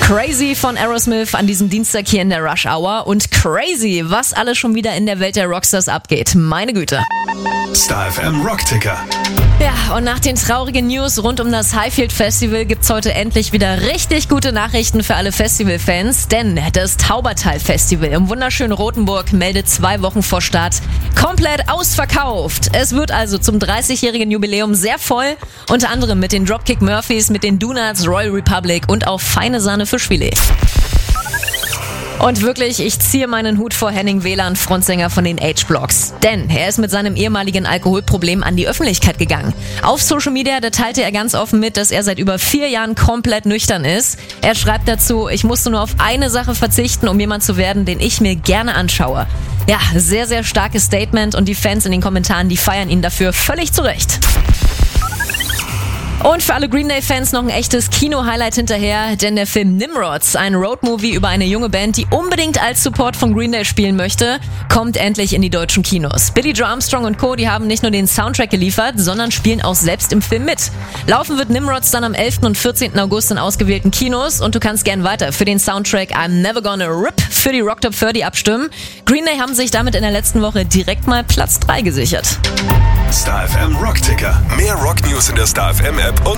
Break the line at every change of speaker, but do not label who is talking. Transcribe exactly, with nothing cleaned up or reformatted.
Crazy von Aerosmith an diesem Dienstag hier in der Rush Hour und crazy, was alles schon wieder in der Welt der Rockstars abgeht. Meine Güte.
Star F M Rockticker.
Ja, und nach den traurigen News rund um das Highfield Festival gibt's heute endlich wieder richtig gute Nachrichten für alle Festivalfans, denn das Taubertal Festival im wunderschönen Rotenburg meldet zwei Wochen vor Start komplett ausverkauft. Es wird also zum dreißigjährigen Jubiläum sehr voll, unter anderem mit den Dropkick Murphys, mit den Donuts, Royal Republic und auch feine Sahne Fischfilet. Und wirklich, ich ziehe meinen Hut vor Henning Wieland, Frontsänger von den H-Blocks. Denn er ist mit seinem ehemaligen Alkoholproblem an die Öffentlichkeit gegangen. Auf Social Media, da teilte er ganz offen mit, dass er seit über vier Jahren komplett nüchtern ist. Er schreibt dazu, ich musste nur auf eine Sache verzichten, um jemand zu werden, den ich mir gerne anschaue. Ja, sehr, sehr starkes Statement und die Fans in den Kommentaren, die feiern ihn dafür völlig zu Recht. Und für alle Green Day-Fans noch ein echtes Kino-Highlight hinterher, denn der Film Nimrods, ein Roadmovie über eine junge Band, die unbedingt als Support von Green Day spielen möchte, kommt endlich in die deutschen Kinos. Billy Joe Armstrong und Co., die haben nicht nur den Soundtrack geliefert, sondern spielen auch selbst im Film mit. Laufen wird Nimrods dann am elften und vierzehnten August in ausgewählten Kinos und du kannst gern weiter für den Soundtrack I'm Never Gonna Rip für die Rock Top dreißig abstimmen. Green Day haben sich damit in der letzten Woche direkt mal Platz drei gesichert.
Star F M Rockticker. Mehr Rock-News in der Star F M App und